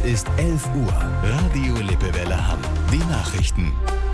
ist 11 Uhr. Radio Lippewelle Hamm. Die Nachrichten.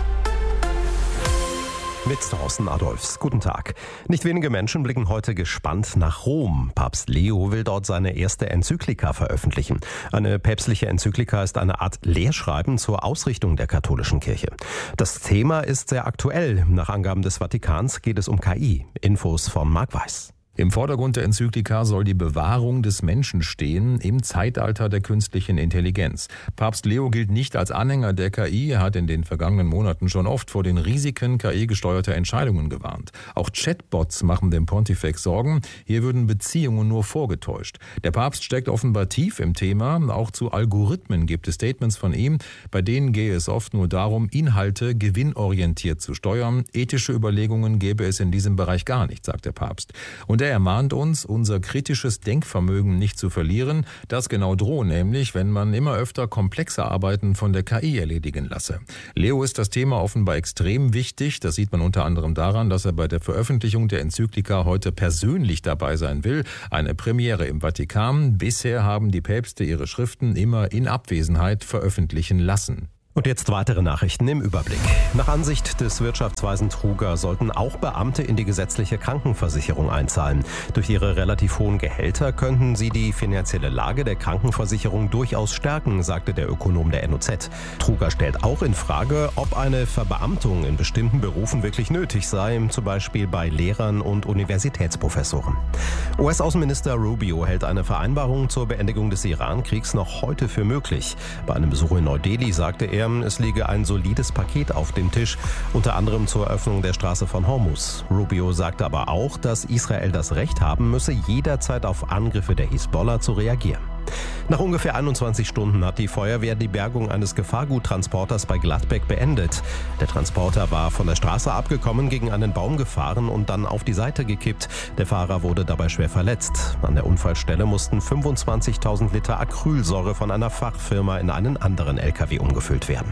Mit Thorsten Adolfs. Guten Tag. Nicht wenige Menschen blicken heute gespannt nach Rom. Papst Leo will dort seine erste Enzyklika veröffentlichen. Eine päpstliche Enzyklika ist eine Art Lehrschreiben zur Ausrichtung der katholischen Kirche. Das Thema ist sehr aktuell. Nach Angaben des Vatikans geht es um KI. Infos von Marc Weiß. Im Vordergrund der Enzyklika soll die Bewahrung des Menschen stehen im Zeitalter der künstlichen Intelligenz. Papst Leo gilt nicht als Anhänger der KI. Er hat in den vergangenen Monaten schon oft vor den Risiken KI-gesteuerter Entscheidungen gewarnt. Auch Chatbots machen dem Pontifex Sorgen. Hier würden Beziehungen nur vorgetäuscht. Der Papst steckt offenbar tief im Thema. Auch zu Algorithmen gibt es Statements von ihm. Bei denen gehe es oft nur darum, Inhalte gewinnorientiert zu steuern. Ethische Überlegungen gäbe es in diesem Bereich gar nicht, sagt der Papst. Und er ermahnt uns, unser kritisches Denkvermögen nicht zu verlieren. Das genau droht nämlich, wenn man immer öfter komplexe Arbeiten von der KI erledigen lasse. Leo ist das Thema offenbar extrem wichtig. Das sieht man unter anderem daran, dass er bei der Veröffentlichung der Enzyklika heute persönlich dabei sein will. Eine Premiere im Vatikan. Bisher haben die Päpste ihre Schriften immer in Abwesenheit veröffentlichen lassen. Und jetzt weitere Nachrichten im Überblick. Nach Ansicht des Wirtschaftsweisen Truger sollten auch Beamte in die gesetzliche Krankenversicherung einzahlen. Durch ihre relativ hohen Gehälter könnten sie die finanzielle Lage der Krankenversicherung durchaus stärken, sagte der Ökonom der NOZ. Truger stellt auch in Frage, ob eine Verbeamtung in bestimmten Berufen wirklich nötig sei, zum Beispiel bei Lehrern und Universitätsprofessoren. US-Außenminister Rubio hält eine Vereinbarung zur Beendigung des Iran-Kriegs noch heute für möglich. Bei einem Besuch in Neu-Delhi sagte er, es liege ein solides Paket auf dem Tisch, unter anderem zur Öffnung der Straße von Hormuz. Rubio sagte aber auch, dass Israel das Recht haben müsse, jederzeit auf Angriffe der Hisbollah zu reagieren. Nach ungefähr 21 Stunden hat die Feuerwehr die Bergung eines Gefahrguttransporters bei Gladbeck beendet. Der Transporter war von der Straße abgekommen, gegen einen Baum gefahren und dann auf die Seite gekippt. Der Fahrer wurde dabei schwer verletzt. An der Unfallstelle mussten 25.000 Liter Acrylsäure von einer Fachfirma in einen anderen LKW umgefüllt werden.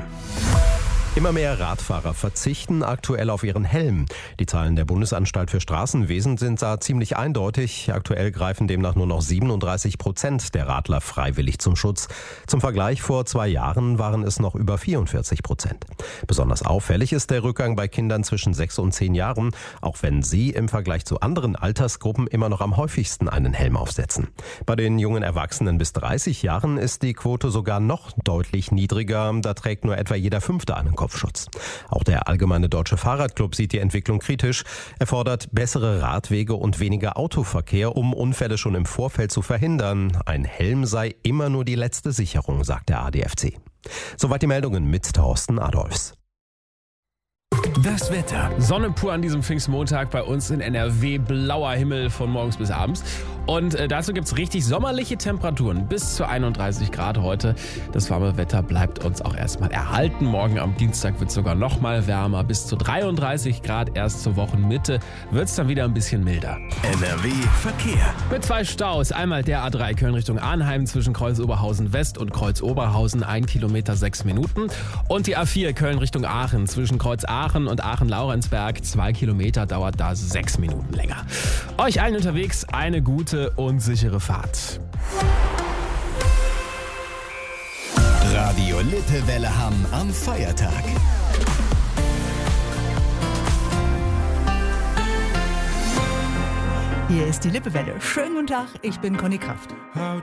Immer mehr Radfahrer verzichten aktuell auf ihren Helm. Die Zahlen der Bundesanstalt für Straßenwesen sind da ziemlich eindeutig. Aktuell greifen demnach nur noch 37% der Radler freiwillig zum Schutz. Zum Vergleich, vor 2 Jahren waren es noch über 44%. Besonders auffällig ist der Rückgang bei Kindern zwischen 6 und 10 Jahren, auch wenn sie im Vergleich zu anderen Altersgruppen immer noch am häufigsten einen Helm aufsetzen. Bei den jungen Erwachsenen bis 30 Jahren ist die Quote sogar noch deutlich niedriger. Da trägt nur etwa jeder 5. einen Kopfschutz. Auch der Allgemeine Deutsche Fahrradclub sieht die Entwicklung kritisch. Er fordert bessere Radwege und weniger Autoverkehr, um Unfälle schon im Vorfeld zu verhindern. Ein Helm sei immer nur die letzte Sicherung, sagt der ADFC. Soweit die Meldungen mit Thorsten Adolfs. Das Wetter. Sonne pur an diesem Pfingstmontag bei uns in NRW. Blauer Himmel von morgens bis abends. Und dazu gibt es richtig sommerliche Temperaturen. Bis zu 31 Grad heute. Das warme Wetter bleibt uns auch erstmal erhalten. Morgen am Dienstag wird es sogar noch mal wärmer. Bis zu 33 Grad erst zur Wochenmitte. Wird es dann wieder ein bisschen milder. NRW Verkehr. Mit 2 Staus. Einmal der A3 Köln Richtung Arnheim zwischen Kreuz-Oberhausen West und Kreuz-Oberhausen. 1 Kilometer 6 Minuten. Und die A4 Köln Richtung Aachen zwischen Kreuz-Aachen und Aachen-Laurenzberg. 2 Kilometer dauert da 6 Minuten länger. Euch allen unterwegs eine gute und sichere Fahrt. Radio Lippewelle Hamm am Feiertag. Hier ist die Lippewelle. Schönen guten Tag, ich bin Conny Kraft. How